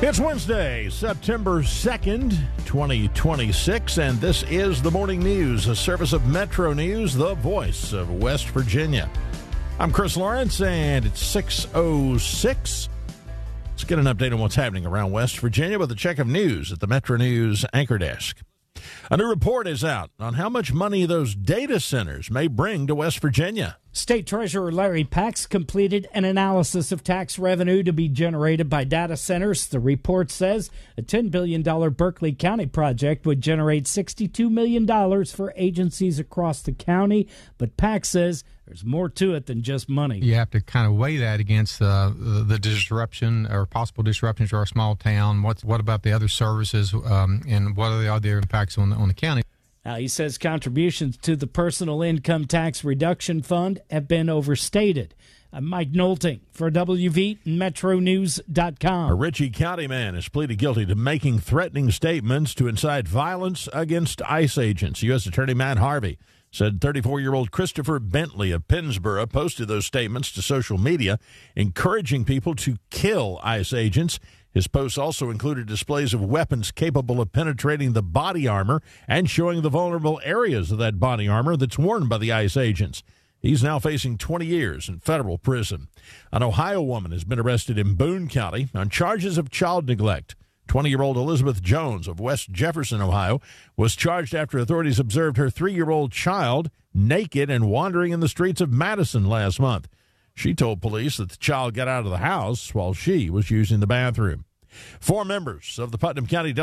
It's Wednesday, September 2nd, 2026, and this is the Morning News, a service of Metro News, the voice of West Virginia. I'm Chris Lawrence, and it's 6:06. Let's get an update on what's happening around West Virginia with a check of news at the Metro News Anchor Desk. A new report is out on how much money those data centers may bring to West Virginia. State Treasurer Larry Pax completed an analysis of tax revenue to be generated by data centers. The report says a $10 billion Berkeley County project would generate $62 million for agencies across the county. But Pax says there's more to it than just money. You have to kind of weigh that against the disruption or possible disruptions to our small town. What about the other services and what are the other impacts on the county? Now, he says contributions to the Personal Income Tax Reduction Fund have been overstated. I'm Mike Nolting for WV MetroNews.com. A Ritchie County man has pleaded guilty to making threatening statements to incite violence against ICE agents. U.S. Attorney Matt Harvey said 34-year-old Christopher Bentley of Pennsboro posted those statements to social media, encouraging people to kill ICE agents. His posts also included displays of weapons capable of penetrating the body armor and showing the vulnerable areas of that body armor that's worn by the ICE agents. He's now facing 20 years in federal prison. An Ohio woman has been arrested in Boone County on charges of child neglect. 20-year-old Elizabeth Jones of West Jefferson, Ohio, was charged after authorities observed her 3-year-old child naked and wandering in the streets of Madison last month. She told police that the child got out of the house while she was using the bathroom. 4 members of the Putnam County